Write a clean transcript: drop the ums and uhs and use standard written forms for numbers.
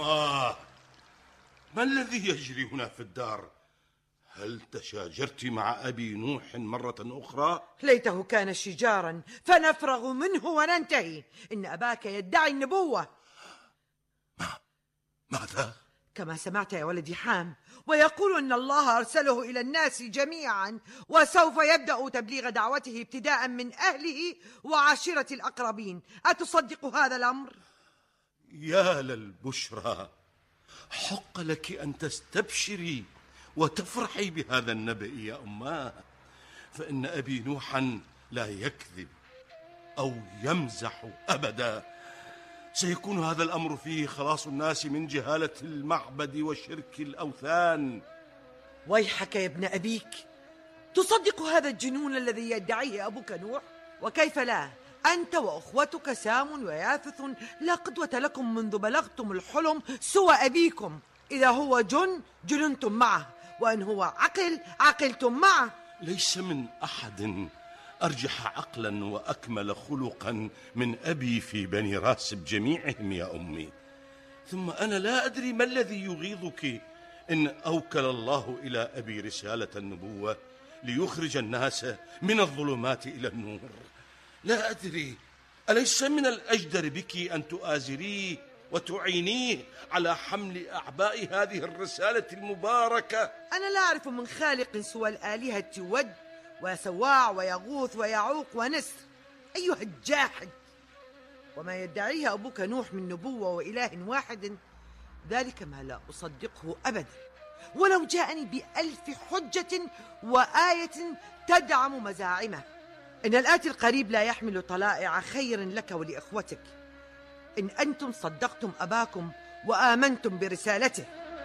ما الذي يجري هنا في الدار؟ هل تشاجرت مع أبي نوح مرة أخرى؟ ليته كان شجارا فنفرغ منه وننتهي. إن أباك يدعي النبوة. ماذا؟ كما سمعت يا ولدي حام، ويقول أن الله أرسله إلى الناس جميعا، وسوف يبدأ تبليغ دعوته ابتداء من أهله وعشيرة الأقربين. أتصدق هذا الأمر؟ يا للبشرى، حق لك أن تستبشري وتفرحي بهذا النبأ يا أماه، فإن أبي نوحا لا يكذب أو يمزح أبدا. سيكون هذا الأمر فيه خلاص الناس من جهالة المعبد وشرك الأوثان. ويحك يا ابن أبيك، تصدق هذا الجنون الذي يدعيه أبوك نوح؟ وكيف لا؟ أنت وأخوتك سام ويافث لا قدوة لكم منذ بلغتم الحلم سوى أبيكم. إذا هو جننتم معه، وإن هو عقلتم معه. ليس من أحد أرجح عقلا وأكمل خلقا من أبي في بني راسب جميعهم يا أمي. ثم أنا لا أدري ما الذي يغيظك إن أوكل الله إلى أبي رسالة النبوة ليخرج الناس من الظلمات إلى النور. لا أدري، أليس من الأجدر بك أن تؤازريه وتعينيه على حمل أعباء هذه الرسالة المباركة؟ أنا لا أعرف من خالق سوى الآلهة ود وسواع ويغوث ويعوق ونسر. أيها الجاحد، وما يدعيه أبوك نوح من نبوة وإله واحد ذلك ما لا أصدقه أبدا، ولو جاءني ب1000 حجة وآية تدعم مزاعمه. إن الآتي القريب لا يحمل طلائع خير لك ولإخوتك إن أنتم صدقتم أباكم وآمنتم برسالته.